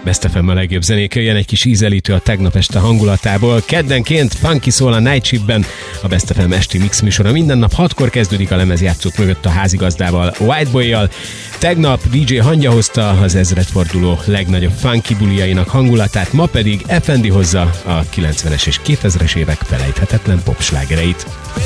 Best FM a legjobb zenék, jön egy kis ízelítő a tegnap este hangulatából. Keddenként Funky Soul a Night Shiftben, a Best FM esti mix műsora minden nap 6-kor kezdődik a lemezjátszók mögött a házigazdával, Whiteboy-jal. Tegnap DJ Hangya hozta az ezredforduló legnagyobb funky buliainak hangulatát, ma pedig FND hozza a 90-es és 2000-es évek felejthetetlen popslágereit.